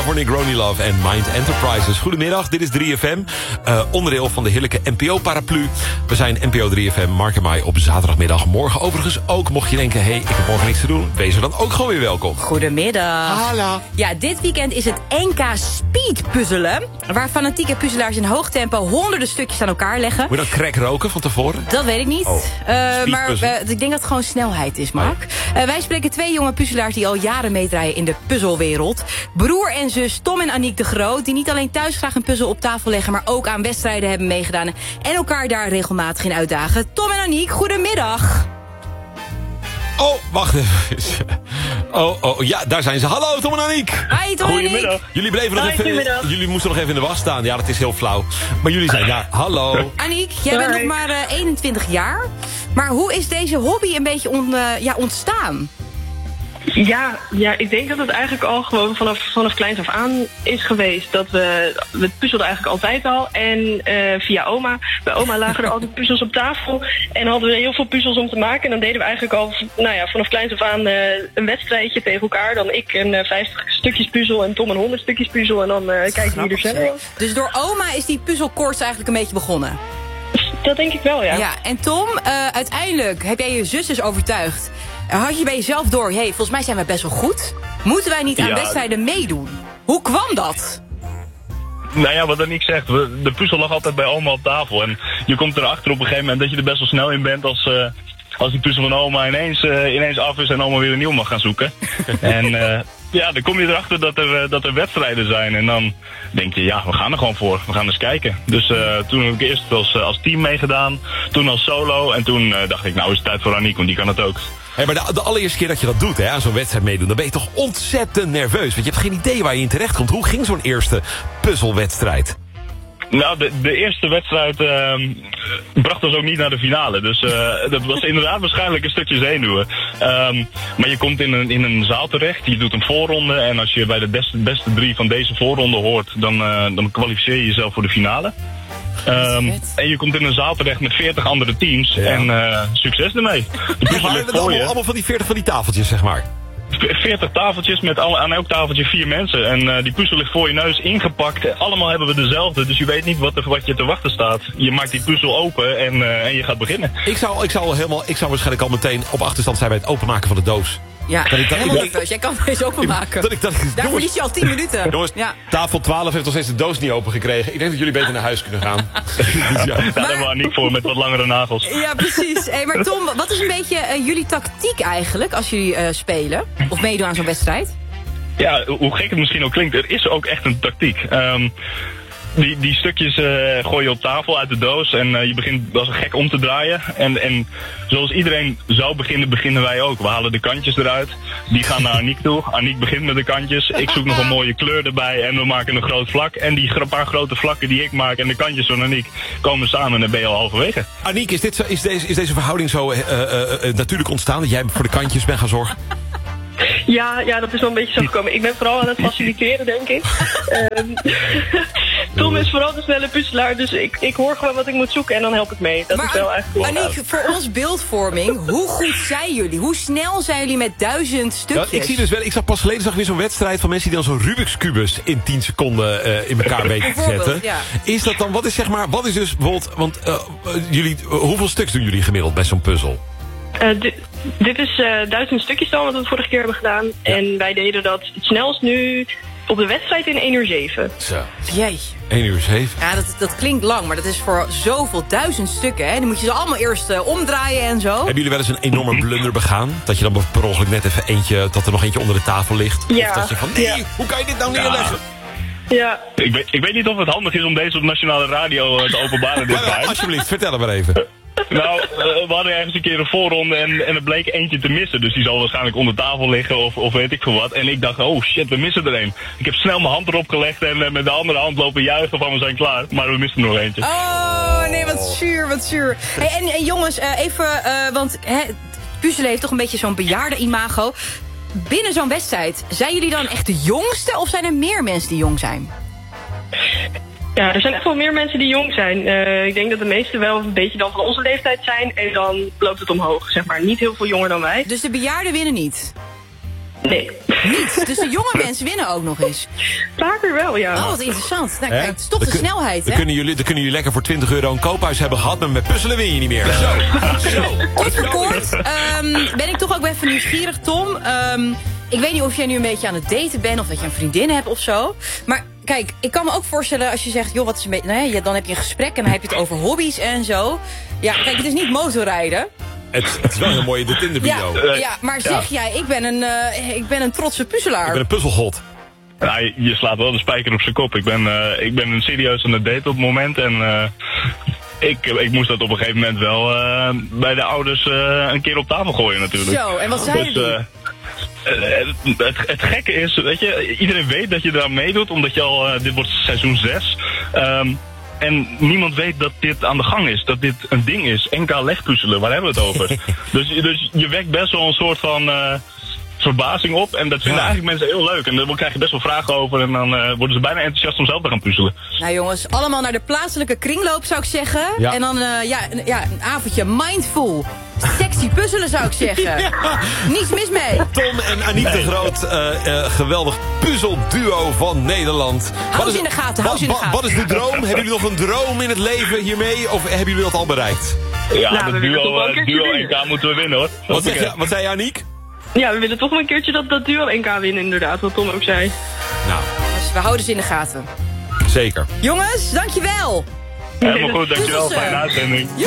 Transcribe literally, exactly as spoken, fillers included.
voor Negroni Love en Mind Enterprises. Goedemiddag, dit is drie F M. Uh, onderdeel van de heerlijke N P O-paraplu. We zijn N P O drie F M, Mark en Mai op zaterdagmiddag. Morgen overigens ook. Mocht je denken, hé, hey, ik heb morgen niks te doen. Wees er dan ook gewoon weer welkom. Goedemiddag. Hallo. Ja, dit weekend is het N K Speed puzzelen. Waar fanatieke puzzelaars in hoog tempo honderden stukjes aan elkaar leggen. Moet je dan crack roken van tevoren? Dat weet ik niet. Oh, uh, maar uh, ik denk dat het gewoon snelheid is, Mark. Uh, wij spreken twee jonge puzzelaars die al jaren meedraaien in de puzzelwereld. Broer en zus Tom en Aniek de Groot, die niet alleen thuis graag een puzzel op tafel leggen, maar ook aan wedstrijden hebben meegedaan en elkaar daar regelmatig in uitdagen. Tom en Aniek, goedemiddag. Oh, wacht even. Oh, oh, ja, daar zijn ze. Hallo, Tom en Aniek. Hi, Tom en Aniek. Goedemiddag. Jullie bleven nog Hi, even... goedemiddag. Jullie moesten nog even in de was staan. Ja, dat is heel flauw. Maar jullie zijn daar. Hallo. Aniek, jij bent nog maar uh, eenentwintig jaar. Maar hoe is deze hobby een beetje on, uh, ja, ontstaan? Ja, ja, ik denk dat het eigenlijk al gewoon vanaf, vanaf kleins af aan is geweest. Dat we, we puzzelden eigenlijk altijd al. En uh, via oma, bij oma lagen er altijd puzzels op tafel. En hadden we heel veel puzzels om te maken. En dan deden we eigenlijk al, nou ja, vanaf kleins af aan uh, een wedstrijdje tegen elkaar. Dan ik een uh, vijftig stukjes puzzel en Tom een honderd stukjes puzzel. En dan uh, kijken wie er sneller was. Dus door oma is die puzzelkoorts eigenlijk een beetje begonnen? Dat denk ik wel, ja. Ja, en Tom, uh, uiteindelijk heb jij je zus dus overtuigd. Had je bij jezelf door, hé, hey, volgens mij zijn we best wel goed. Moeten wij niet aan Ja. wedstrijden meedoen? Hoe kwam dat? Nou ja, wat Aniek zegt, we- de puzzel lag altijd bij oma op tafel. En je komt erachter op een gegeven moment dat je er best wel snel in bent als, uh, als die puzzel van oma ineens, uh, ineens af is en oma weer een nieuw mag gaan zoeken. en uh, ja, dan kom je erachter dat er, uh, dat er wedstrijden zijn. En dan denk je, ja, we gaan er gewoon voor. We gaan eens kijken. Dus uh, toen heb ik eerst als, uh, als team meegedaan, toen als solo. En toen uh, dacht ik, nou is het tijd voor Aniek, want die kan het ook. Hey, maar de, de allereerste keer dat je dat doet, hè, aan zo'n wedstrijd meedoen, dan ben je toch ontzettend nerveus. Want je hebt geen idee waar je in terecht komt. Hoe ging zo'n eerste puzzelwedstrijd? Nou, de, de eerste wedstrijd uh, bracht ons ook niet naar de finale. Dus uh, dat was inderdaad waarschijnlijk een stukje zenuwen. Um, maar je komt in een, in een zaal terecht, je doet een voorronde. En als je bij de beste, beste drie van deze voorronde hoort, dan, uh, dan kwalificeer je jezelf voor de finale. Um, en je komt in een zaal terecht met veertig andere teams. Ja. En uh, succes ermee. De puzzel Maar ligt allemaal, voor je. allemaal van die veertig van die tafeltjes, zeg maar. veertig tafeltjes met alle, aan elk tafeltje vier mensen. En uh, die puzzel ligt voor je neus ingepakt. Allemaal hebben we dezelfde, dus je weet niet wat, er, wat je te wachten staat. Je maakt die puzzel open en, uh, en je gaat beginnen. Ik zou, ik, zou helemaal, ik zou waarschijnlijk al meteen op achterstand zijn bij het openmaken van de doos. Ja, Dat ik- dat- helemaal dat- nerveus. Jij kan deze openmaken. Dat ik, dat ik, Daar jongens, verlies je al tien minuten. jongens, Ja. tafel twaalf heeft nog steeds de doos niet open gekregen. Ik denk dat jullie beter naar huis kunnen gaan. Dus ja. Daar hebben we Aniek voor met wat langere nagels. Ja, precies. Hey, maar Tom, wat is een beetje uh, jullie tactiek eigenlijk als jullie uh, spelen? Of meedoen aan zo'n wedstrijd? Ja, hoe gek het misschien ook klinkt, er is ook echt een tactiek. Um, die, die stukjes uh, gooi je op tafel uit de doos en uh, je begint als een gek om te draaien. En, en zoals iedereen zou beginnen, beginnen wij ook. We halen de kantjes eruit, die gaan naar Aniek toe. Aniek begint met de kantjes, ik zoek nog een mooie kleur erbij en we maken een groot vlak. En die gro- paar grote vlakken die ik maak en de kantjes van Aniek komen samen en dan ben je al halverwege. Aniek, is, dit zo, is, deze, is deze verhouding zo uh, uh, uh, natuurlijk ontstaan dat jij voor de kantjes bent gaan zorgen? Ja, ja, dat is wel een beetje zo gekomen. Ik ben vooral aan het faciliteren, denk ik. um, Tom is vooral de snelle puzzelaar, dus ik, ik hoor gewoon wat ik moet zoeken en dan help ik mee. Dat maar is wel eigenlijk wel. Aniek, voor ons beeldvorming, hoe goed zijn jullie? Hoe snel zijn jullie met duizend Ja, stukjes? ik zie dus wel, ik zag pas geleden zag ik weer zo'n wedstrijd van mensen die dan zo'n Rubik's kubus in tien seconden uh, in elkaar weten te Bijvoorbeeld, zetten. ja. Is dat dan, wat is zeg maar, wat is dus bijvoorbeeld, want uh, uh, jullie, uh, hoeveel stuks doen jullie gemiddeld bij zo'n puzzel? Uh, dit, dit is uh, duizend stukjes dan, wat we vorige keer hebben gedaan. Ja. En wij deden dat het snelst nu op de wedstrijd in één uur zeven. Zo. Jee. één uur zeven. Ja, dat, dat klinkt lang, maar dat is voor zoveel duizend stukken. Hè? Dan moet je ze allemaal eerst uh, omdraaien en zo. Hebben jullie wel eens een enorme blunder begaan? Dat je dan per ongeluk net even eentje, dat er nog eentje onder de tafel ligt? Ja. Of dat je van, nee, Ja. hoe kan je dit nou neerleggen? Ja, Ik weet, ik weet niet of het handig is om deze op nationale radio uh, te openbaren dit Maar wel, jaar. alsjeblieft, vertel het maar even. Nou, uh, we hadden ergens een keer een voorronde en, en er bleek eentje te missen. Dus die zal waarschijnlijk onder tafel liggen of, of weet ik veel wat. En ik dacht, oh shit, we missen er een. Ik heb snel mijn hand erop gelegd en uh, met de andere hand lopen juichen van we zijn klaar. Maar we missen er nog eentje. Oh, nee, wat zuur, wat zuur. Hey, en, en jongens, uh, even, uh, want hè, puzzelen heeft toch een beetje zo'n bejaarde imago. Binnen zo'n wedstrijd, zijn jullie dan echt de jongste of zijn er meer mensen die jong zijn? ja, er zijn echt wel meer mensen die jong zijn. Uh, ik denk dat de meesten wel een beetje dan van onze leeftijd zijn. En dan loopt het omhoog, zeg maar. Niet heel veel jonger dan wij. Dus de bejaarden winnen niet? Nee. Niets. Dus de jonge mensen winnen ook nog eens. Vaker wel, ja. Oh, wat interessant. Nou, Hè? kijk, het is toch Dan de kun- snelheid, Dan hè? kunnen, jullie, dan kunnen jullie lekker voor twintig euro een koophuis hebben gehad, maar met puzzelen win je niet meer. Zo. Zo. Kort voor kort ehm, ben ik toch ook wel even nieuwsgierig, Tom. Ehm, ik weet niet of jij nu een beetje aan het daten bent of dat je een vriendin hebt of zo. Maar kijk, ik kan me ook voorstellen als je zegt, joh, wat is een beetje... Nou ja, ja, dan heb je een gesprek en dan heb je het over hobby's en zo. Ja, kijk, het is niet motorrijden. Het, het is wel een mooie de Tinder Ja, bio. ja, maar zeg jij, ik ben een, eh, ik ben een trotse puzzelaar. Ik ben een puzzelgod. Nou, je, je slaat wel de spijker op zijn kop. Ik ben, uh, ik ben serieus aan het daten op het moment en uh, ik, ik moest dat op een gegeven moment wel uh, bij de ouders uh, een keer op tafel gooien natuurlijk. Zo, en wat zei Dus, je? uh, uh, het, het gekke is, weet je, iedereen weet dat je eraan meedoet, omdat je al, uh, dit wordt seizoen zes. Um, En niemand weet dat dit aan de gang is, dat dit een ding is. N K legpuzzelen, waar hebben we het over? dus, dus je wekt best wel een soort van uh, verbazing op. En dat vinden Ja. eigenlijk mensen heel leuk. En daar krijg je best wel vragen over. En dan uh, worden ze bijna enthousiast om zelf te gaan puzzelen. Nou jongens, allemaal naar de plaatselijke kringloop zou ik zeggen. Ja. En dan uh, ja, een- ja, een avondje mindful. Sexy puzzelen zou ik zeggen. Niets mis mee. Tom en Aniek de Groot, uh, uh, geweldig puzzelduo van Nederland. Hou Wat ze is- in de gaten, hou wat- ze in de wat- gaten. Wat is de droom? Hebben jullie nog een droom in het leven hiermee? Of hebben jullie dat al bereikt? Ja, Nou, we dat willen toch wel duo, een uh, keertje duo winnen. N K moeten we winnen hoor. Wat, zeg je, Hoppakee. wat zei je, Aniek? Ja, we willen toch wel een keertje dat, dat duo N K winnen, inderdaad, wat Tom ook zei. Nou, Dus we houden ze in de gaten. zeker. Jongens, dankjewel. Helemaal goed, dankjewel. Puzzels, Fijne uh, uitzending. Jo.